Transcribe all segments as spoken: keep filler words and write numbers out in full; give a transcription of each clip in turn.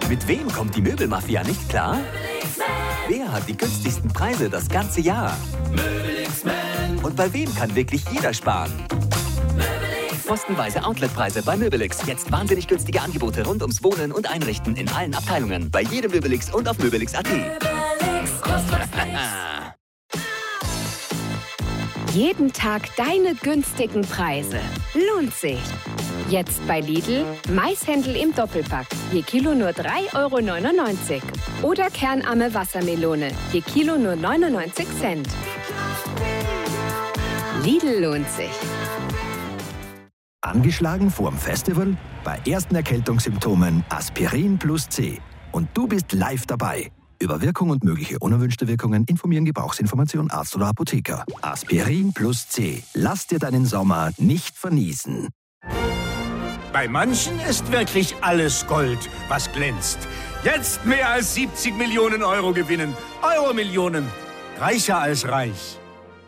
Mit wem kommt die Möbelmafia nicht klar? Wer hat die günstigsten Preise das ganze Jahr? Und bei wem kann wirklich jeder sparen? Postenweise Outletpreise bei Möbelix. Jetzt wahnsinnig günstige Angebote rund ums Wohnen und Einrichten in allen Abteilungen. Bei jedem Möbelix und auf möbelix punkt at. Jeden Tag deine günstigen Preise. Lohnt sich. Jetzt bei Lidl Maishändel im Doppelpack. Je Kilo nur drei Euro neunundneunzig. Oder kernarme Wassermelone. Je Kilo nur neunundneunzig Cent. Lidl lohnt sich. Angeschlagen vorm Festival? Bei ersten Erkältungssymptomen Aspirin plus C. Und du bist live dabei. Über Wirkung und mögliche unerwünschte Wirkungen informieren Gebrauchsinformation Arzt oder Apotheker. Aspirin plus C. Lass dir deinen Sommer nicht verniesen. Bei manchen ist wirklich alles Gold, was glänzt. Jetzt mehr als siebzig Millionen Euro gewinnen. Euro-Millionen. Reicher als reich.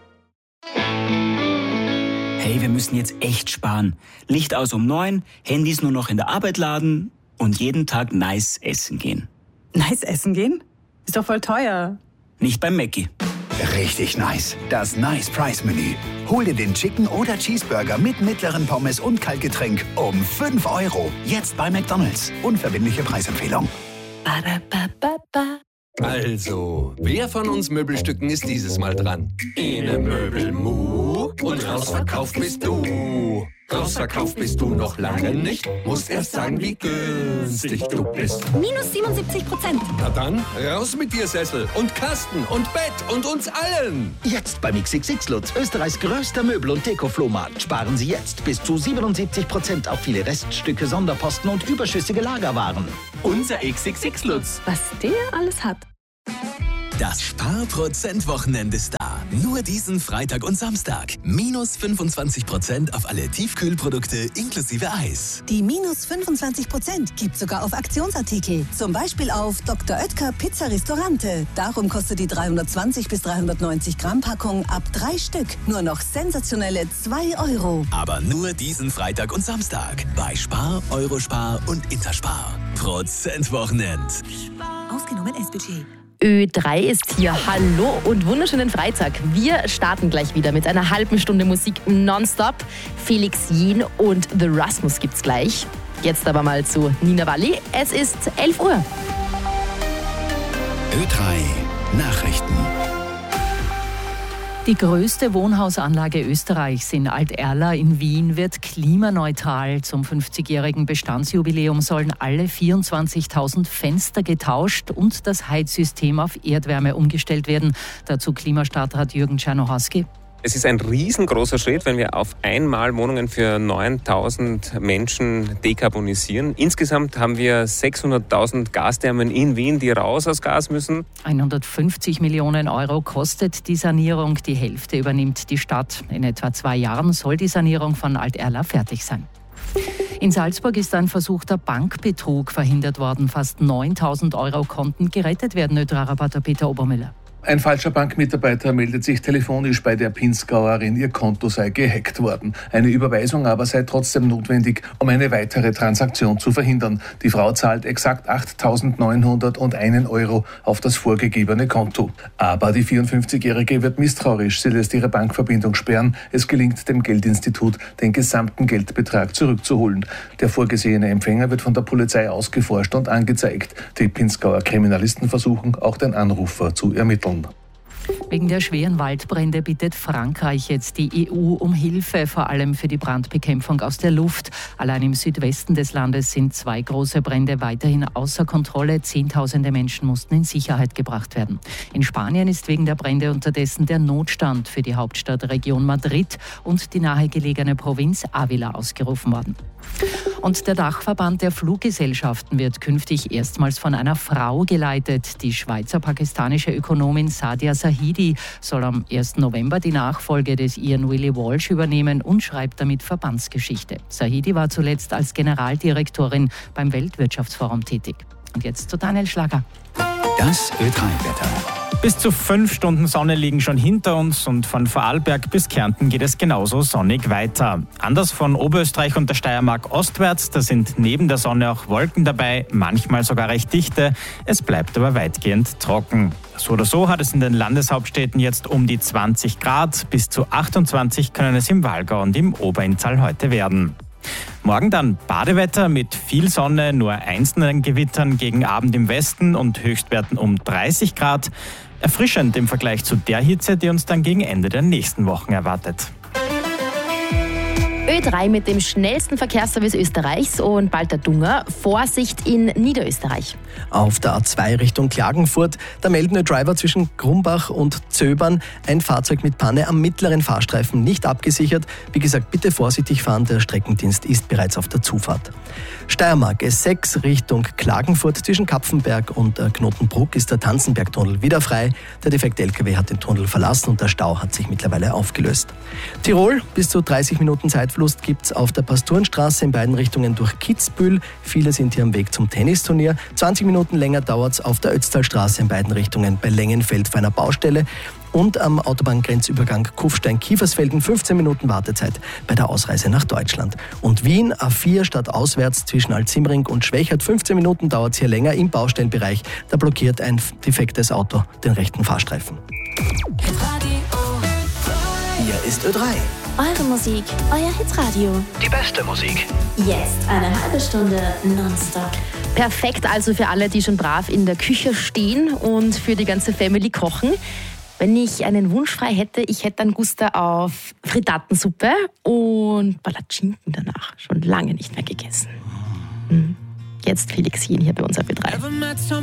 Hey, wir müssen jetzt echt sparen. Licht aus um neun, Handys nur noch in der Arbeit laden und jeden Tag nice essen gehen. Nice essen gehen? Ist doch voll teuer. Nicht beim Mackie. Richtig nice. Das Nice Price Menü. Hol dir den Chicken oder Cheeseburger mit mittleren Pommes und Kaltgetränk um fünf Euro. Jetzt bei McDonald's. Unverbindliche Preisempfehlung. Ba-da-ba-ba-ba. Also, wer von uns Möbelstücken ist dieses Mal dran? Ene Möbelmu und rausverkauft bist du. Rausverkauft bist du noch lange nicht. Musst erst sagen, wie günstig du bist. Minus siebenundsiebzig Prozent. Na dann, raus mit dir Sessel und Kasten und Bett und uns allen. Jetzt beim X X X Lutz, Österreichs größter Möbel- und Deko-Flohmarkt. Sparen Sie jetzt bis zu siebenundsiebzig Prozent auf viele Reststücke, Sonderposten und überschüssige Lagerwaren. Unser X X X Lutz. Was der alles hat. Das Sparprozent-Wochenende ist da. Nur diesen Freitag und Samstag. Minus fünfundzwanzig Prozent auf alle Tiefkühlprodukte inklusive Eis. Die minus fünfundzwanzig Prozent gibt sogar auf Aktionsartikel. Zum Beispiel auf Doktor Oetker Pizza Ristorante. Darum kostet die dreihundertzwanzig bis dreihundertneunzig Gramm Packung ab drei Stück nur noch sensationelle zwei Euro. Aber nur diesen Freitag und Samstag. Bei Spar, Eurospar und Interspar. Prozent-Wochenend. Ausgenommen S-Budget. Ö drei ist hier. Hallo und wunderschönen Freitag. Wir starten gleich wieder mit einer halben Stunde Musik nonstop. Felix Jähn und The Rasmus gibt's gleich. Jetzt aber mal zu Nina Walli. Es ist elf Uhr. Ö drei Nachrichten. Die größte Wohnhausanlage Österreichs in Alt-Erla in Wien wird klimaneutral. Zum fünfzigjährigen Bestandsjubiläum sollen alle vierundzwanzigtausend Fenster getauscht und das Heizsystem auf Erdwärme umgestellt werden. Dazu Klimastadtrat Jürgen Czernohorski. Es ist ein riesengroßer Schritt, wenn wir auf einmal Wohnungen für neuntausend Menschen dekarbonisieren. Insgesamt haben wir sechshunderttausend Gasthermen in Wien, die raus aus Gas müssen. hundertfünfzig Millionen Euro kostet die Sanierung. Die Hälfte übernimmt die Stadt. In etwa zwei Jahren soll die Sanierung von Alt-Erla fertig sein. In Salzburg ist ein versuchter Bankbetrug verhindert worden. Fast neuntausend Euro konnten gerettet werden, Ö drei Reporter Peter Obermüller. Ein falscher Bankmitarbeiter meldet sich telefonisch bei der Pinzgauerin, ihr Konto sei gehackt worden. Eine Überweisung aber sei trotzdem notwendig, um eine weitere Transaktion zu verhindern. Die Frau zahlt exakt achttausendneunhunderteins Euro auf das vorgegebene Konto. Aber die vierundfünfzigjährige wird misstrauisch. Sie lässt ihre Bankverbindung sperren. Es gelingt dem Geldinstitut, den gesamten Geldbetrag zurückzuholen. Der vorgesehene Empfänger wird von der Polizei ausgeforscht und angezeigt. Die Pinzgauer Kriminalisten versuchen, auch den Anrufer zu ermitteln. Wegen der schweren Waldbrände bittet Frankreich jetzt die E U um Hilfe, vor allem für die Brandbekämpfung aus der Luft. Allein im Südwesten des Landes sind zwei große Brände weiterhin außer Kontrolle. Zehntausende Menschen mussten in Sicherheit gebracht werden. In Spanien ist wegen der Brände unterdessen der Notstand für die Hauptstadtregion Madrid und die nahegelegene Provinz Ávila ausgerufen worden. Und der Dachverband der Fluggesellschaften wird künftig erstmals von einer Frau geleitet. Die schweizer-pakistanische Ökonomin Sadia Zahidi soll am ersten November die Nachfolge des Ian Willie Walsh übernehmen und schreibt damit Verbandsgeschichte. Zahidi war zuletzt als Generaldirektorin beim Weltwirtschaftsforum tätig. Und jetzt zu Daniel Schlager. Das Ö drei Wetter. Bis zu fünf Stunden Sonne liegen schon hinter uns und von Vorarlberg bis Kärnten geht es genauso sonnig weiter. Anders von Oberösterreich und der Steiermark ostwärts, da sind neben der Sonne auch Wolken dabei, manchmal sogar recht dichte. Es bleibt aber weitgehend trocken. So oder so hat es in den Landeshauptstädten jetzt um die zwanzig Grad, bis zu achtundzwanzig können es im Walgau und im Oberinntal heute werden. Morgen dann Badewetter mit viel Sonne, nur einzelnen Gewittern gegen Abend im Westen und Höchstwerten um dreißig Grad. Erfrischend im Vergleich zu der Hitze, die uns dann gegen Ende der nächsten Wochen erwartet. Ö drei mit dem schnellsten Verkehrsservice Österreichs und bald der Dunger. Vorsicht in Niederösterreich. Auf der A zwei Richtung Klagenfurt, da melden Ö Driver zwischen Grumbach und Zöbern ein Fahrzeug mit Panne am mittleren Fahrstreifen nicht abgesichert. Wie gesagt, bitte vorsichtig fahren, der Streckendienst ist bereits auf der Zufahrt. Steiermark S sechs Richtung Klagenfurt zwischen Kapfenberg und Knotenbruck ist der Tanzenbergtunnel wieder frei. Der defekte L K W hat den Tunnel verlassen und der Stau hat sich mittlerweile aufgelöst. Tirol, bis zu dreißig Minuten Zeitverlust gibt es auf der Pastorenstraße in beiden Richtungen durch Kitzbühel. Viele sind hier am Weg zum Tennisturnier. zwanzig Minuten länger dauert es auf der Ötztalstraße in beiden Richtungen bei Längenfeld vor einer Baustelle. Und am Autobahngrenzübergang Kufstein-Kiefersfelden fünfzehn Minuten Wartezeit bei der Ausreise nach Deutschland. Und Wien A vier statt auswärts zwischen Alzimring und Schwächert. fünfzehn Minuten dauert es hier länger im Baustellenbereich. Da blockiert ein defektes Auto den rechten Fahrstreifen. Hier ist Ö drei. Eure Musik, euer Hitradio. Die beste Musik. Jetzt eine halbe Stunde nonstop. Perfekt also für alle, die schon brav in der Küche stehen und für die ganze Family kochen. Wenn ich einen Wunsch frei hätte, ich hätte dann Guster auf Frittatensuppe und Palatschinken danach. Schon lange nicht mehr gegessen. Jetzt Felix Jen hier bei uns auf Ö drei.